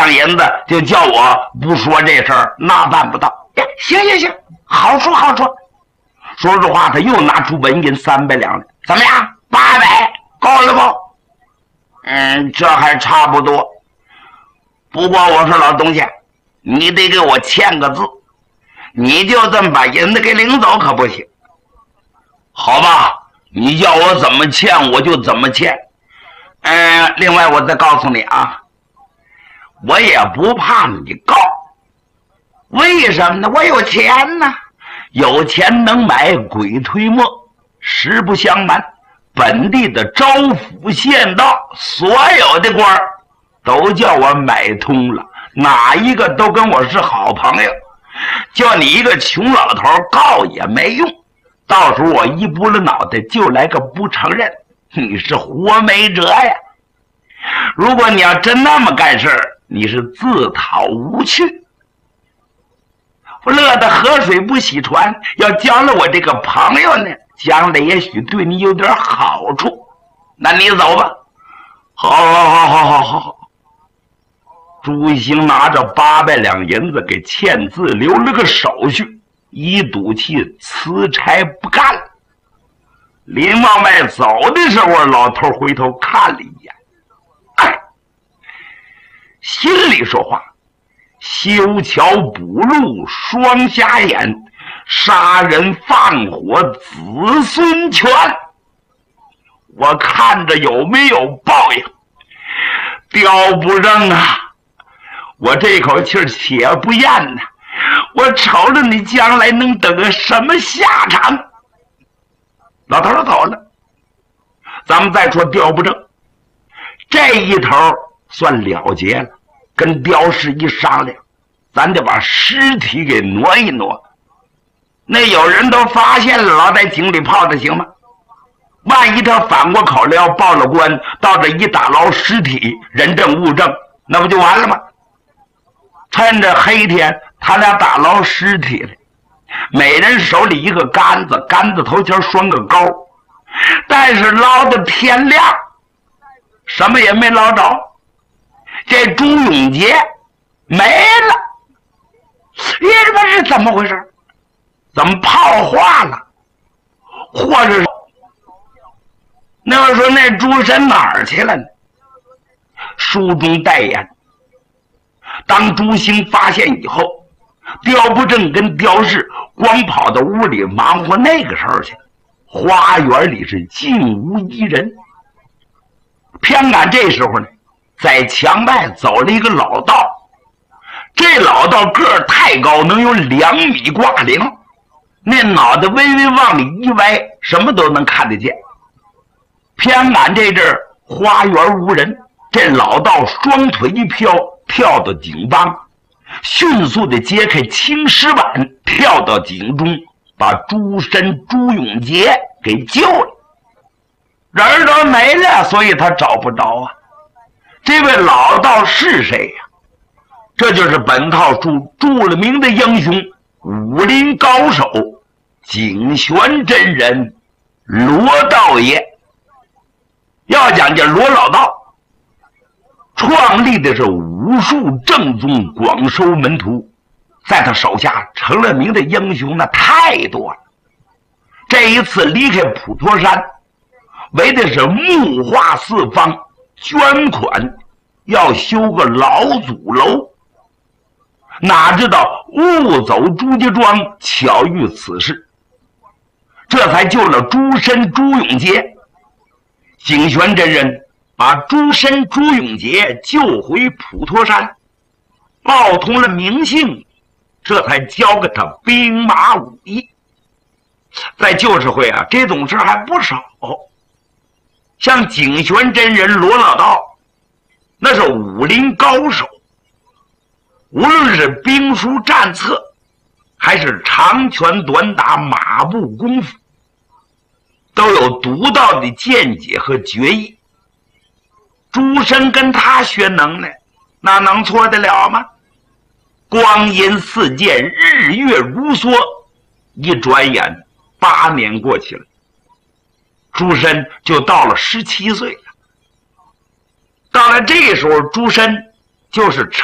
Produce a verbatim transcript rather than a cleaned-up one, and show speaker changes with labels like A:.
A: 两银子就叫我不说这事儿，那办不到。呀，行行行，好说好说。说实话，他又拿出纹银三百两来，怎么样？八百够了不？嗯，这还差不多。不过我说老东家，你得给我签个字，你就这么把银子给领走可不行。好吧，你叫我怎么签我就怎么签。嗯、呃，另外我再告诉你啊，我也不怕你告。为什么呢？我有钱呢，有钱能买鬼推磨。实不相瞒，本地的州府县道所有的官儿都叫我买通了，哪一个都跟我是好朋友。叫你一个穷老头告也没用，到时候我一拨了脑袋就来个不承认，你是活没辙呀。如果你要真那么干事儿，你是自讨无趣。我乐得河水不洗船，要交了我这个朋友呢，将来也许对你有点好处。那你走吧。好好好好好好好。朱一兴拿着八百两银子给签字留了个手续，一赌气辞差不干了。临往外走的时候，老头回头看了一眼，哎，心里说话：修桥补路双瞎眼，杀人放火子孙全。我看着有没有报应？雕不扔啊！我这口气儿且不咽呐！我瞅着你将来能得个什么下场？老头儿走了，咱们再说雕不正，这一头算了结了。跟雕氏一商量，咱得把尸体给挪一挪。那有人都发现了，老在井里泡的行吗？万一他反过口来要报了官，到这一打捞尸体，人证物证，那不就完了吗？趁着黑天，他俩打捞尸体来，每人手里一个杆子，杆子头前拴个钩，但是捞到天亮，什么也没捞着。这朱永杰没了，你这不是怎么回事？怎么泡化了？或者那说那朱神哪儿去了呢？书中代言，当朱兴发现以后，雕不正跟雕氏光跑到屋里忙活那个事儿去，花园里是静无一人。偏赶这时候呢，在墙外走了一个老道，这老道个儿太高，能有两米挂零，那脑袋微微往里一歪，什么都能看得见。偏赶这阵儿花园无人，这老道双腿一飘，跳到井帮，迅速地揭开青石板，跳到井中，把朱身朱永杰给救了。人都没了，所以他找不着啊。这位老道是谁呀、啊？这就是本套书著了名的英雄，武林高手景玄真人罗道爷。要讲这罗老道，创立的是武术正宗，广收门徒，在他手下成了名的英雄那太多了。这一次离开普陀山，为的是木化四方，捐款要修个老祖楼，哪知道误走朱家庄，巧遇此事，这才救了朱身朱永杰。景玄真人把朱身朱永杰救回普陀山，报通了名姓，这才交给他兵马武艺。在旧社会啊，这种事还不少。像景玄真人罗老道，那是武林高手，无论是兵书战策，还是长拳短打马步功夫，都有独到的见解和决议。朱身跟他学能耐，那能错得了吗？光阴似箭，日月如梭，一转眼八年过去了，朱身就到了十七岁了。到了这时候，朱身就是